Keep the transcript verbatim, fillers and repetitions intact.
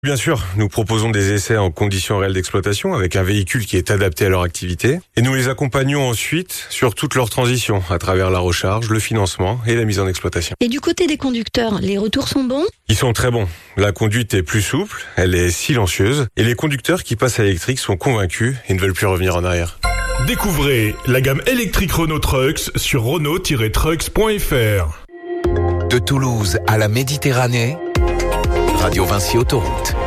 Bien sûr, nous proposons des essais en conditions réelles d'exploitation avec un véhicule qui est adapté à leur activité et nous les accompagnons ensuite sur toute leur transition à travers la recharge, le financement et la mise en exploitation. Et du côté des conducteurs, les retours sont bons ? Ils sont très bons. La conduite est plus souple, elle est silencieuse et les conducteurs qui passent à l'électrique sont convaincus et ne veulent plus revenir en arrière. Découvrez la gamme électrique Renault Trucks sur renault tiret trucks point f r. De Toulouse à la Méditerranée, Radio Vinci Autoroute.